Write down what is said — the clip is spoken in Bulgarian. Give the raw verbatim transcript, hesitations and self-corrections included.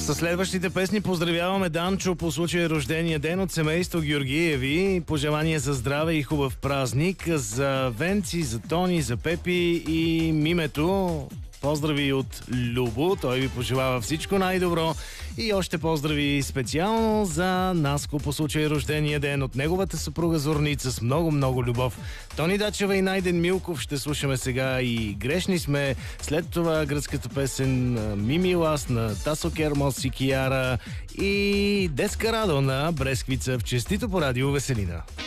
Със следващите песни поздравяваме Данчо по случая рождения ден от семейство Георгиеви. Пожелания за здраве и хубав празник за Венци, за Тони, за Пепи и Мимето. Поздрави от Любо, той ви пожелава всичко най-добро и още поздрави специално за Наско по случай рождения ден от неговата съпруга Зорница с много-много любов. Тони Дачева и Найден Милков ще слушаме сега и Грешни сме. След това гръцката песен Мими Лас на Тасо Кермос и Кияра и Деска Радо на Бресквица в Честито по радио Веселина.